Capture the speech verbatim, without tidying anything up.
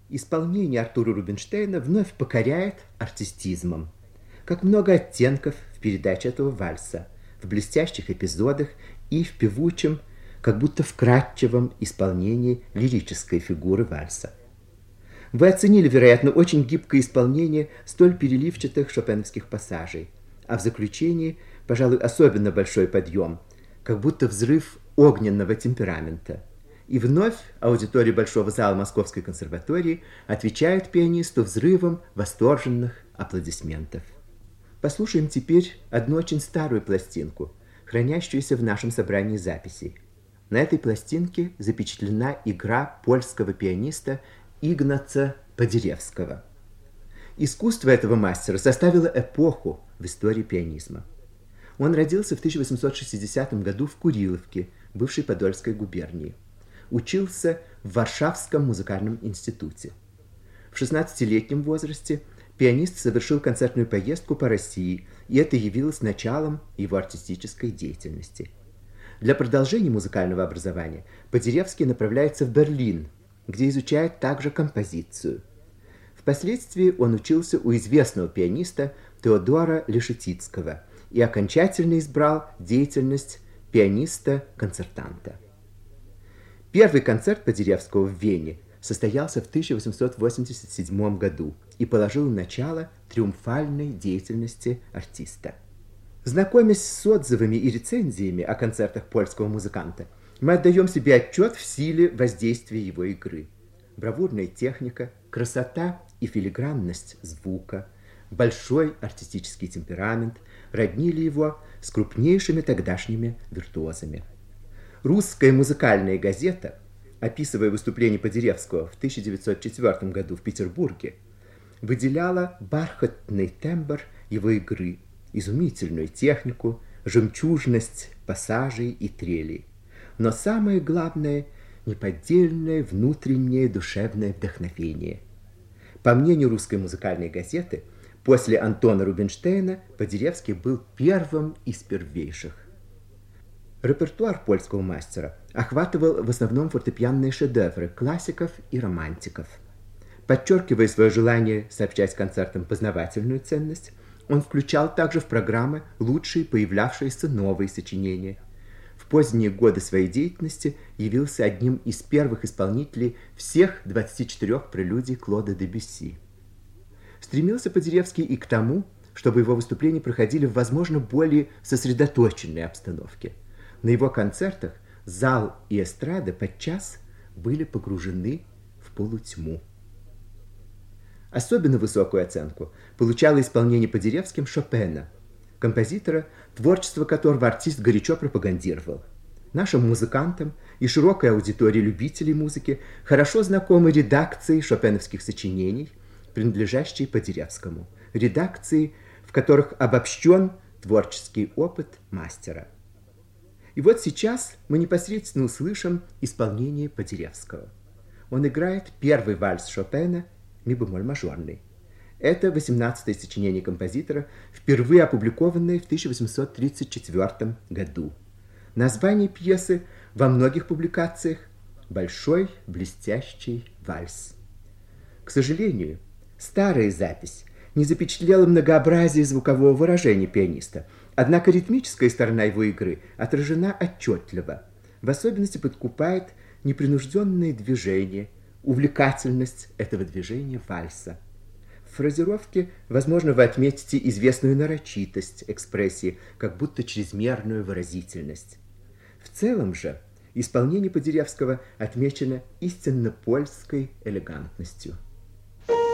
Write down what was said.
Исполнение Артура Рубинштейна вновь покоряет артистизмом. Как много оттенков в передаче этого вальса, в блестящих эпизодах и в певучем, как будто вкрадчивом исполнении лирической фигуры вальса. Вы оценили, вероятно, очень гибкое исполнение столь переливчатых шопеновских пассажей, а в заключении, пожалуй, особенно большой подъем, как будто взрыв огненного темперамента. И вновь аудитория Большого зала Московской консерватории отвечает пианисту взрывом восторженных аплодисментов. Послушаем теперь одну очень старую пластинку, хранящуюся в нашем собрании записей. На этой пластинке запечатлена игра польского пианиста Игнаца Подеревского. Искусство этого мастера составило эпоху в истории пианизма. Он родился в тысяча восемьсот шестидесятом году в Куриловке, бывшей Подольской губернии. Учился в Варшавском музыкальном институте. В шестнадцатилетнем возрасте пианист совершил концертную поездку по России, и это явилось началом его артистической деятельности. Для продолжения музыкального образования Подеревский направляется в Берлин, где изучает также композицию. Впоследствии он учился у известного пианиста Теодора Лешетицкого и окончательно избрал деятельность пианиста-концертанта. Первый концерт Подеревского в Вене состоялся в тысяча восемьсот восемьдесят седьмом году и положил начало триумфальной деятельности артиста. Знакомясь с отзывами и рецензиями о концертах польского музыканта, мы отдаем себе отчет в силе воздействия его игры. Бравурная техника, красота и филигранность звука, большой артистический темперамент роднили его с крупнейшими тогдашними виртуозами. Русская музыкальная газета, описывая выступление Подеревского в тысяча девятьсот четвёртом году в Петербурге, выделяла бархатный тембр его игры, изумительную технику, жемчужность пассажей и трелей. Но самое главное – неподдельное внутреннее душевное вдохновение. По мнению русской музыкальной газеты, после Антона Рубинштейна Подеревский был первым из первейших. Репертуар польского мастера охватывал в основном фортепианные шедевры классиков и романтиков. Подчеркивая свое желание сообщать концертам познавательную ценность, он включал также в программы лучшие появлявшиеся новые сочинения. В поздние годы своей деятельности явился одним из первых исполнителей всех двадцати четырёх прелюдий Клода Дебюсси. Стремился Подеревский и к тому, чтобы его выступления проходили в, возможно, более сосредоточенной обстановке. На его концертах зал и эстрада подчас были погружены в полутьму. Особенно высокую оценку получало исполнение Подеревским Шопена, композитора, творчество которого артист горячо пропагандировал. Нашим музыкантам и широкой аудитории любителей музыки хорошо знакомы редакции шопеновских сочинений, принадлежащие Подеревскому, редакции, в которых обобщен творческий опыт мастера. И вот сейчас мы непосредственно услышим исполнение Подеревского. Он играет первый вальс Шопена, ми-бемоль мажорный. Это восемнадцатое сочинение композитора, впервые опубликованное в тысяча восемьсот тридцать четвёртом году. Название пьесы во многих публикациях «Большой блестящий вальс». К сожалению, старая запись не запечатлела многообразие звукового выражения пианиста, однако ритмическая сторона его игры отражена отчетливо. В особенности подкупает непринужденное движение, увлекательность этого движения вальса. В фразировке, возможно, вы отметите известную нарочитость экспрессии, как будто чрезмерную выразительность. В целом же исполнение Подеревского отмечено истинно польской элегантностью.